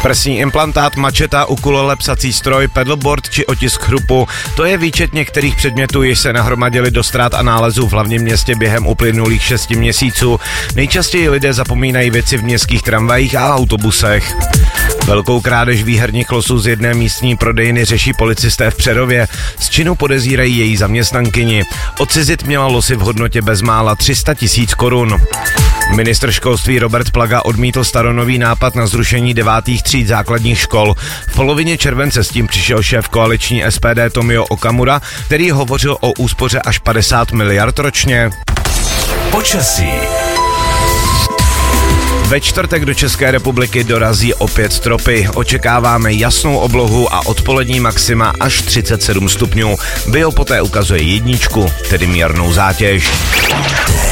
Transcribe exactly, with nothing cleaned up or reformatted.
Prsní implantát, mačeta, ukulele, psací stroj, pedalboard či otisk chrupu. To je výčet některých předmětů, jež se nahromadily do ztrát a nálezů v hlavním městě během uplynulých šesti měsíců. Nejčastěji lidé zapomínají věci v městských tramvajích a autobusech. Velkou krádež výherních losů z jedné místní prodejny řeší policisté v Přerově. Z činu podezírají její zaměstnankyni. Odcizit měla losy v hodnotě bezmála tři sta tisíc korun. Ministr školství Robert Plaga odmítl staronový nápad na zrušení devátých tříd základních škol. V polovině července s tím přišel šéf koaliční S P D Tomio Okamura, který hovořil o úspoře až padesát miliard ročně. Počasí. Ve čtvrtek do České republiky dorazí opět tropy. Očekáváme jasnou oblohu a odpolední maxima až třicet sedm stupňů. Bio poté ukazuje jedničku, tedy mírnou zátěž.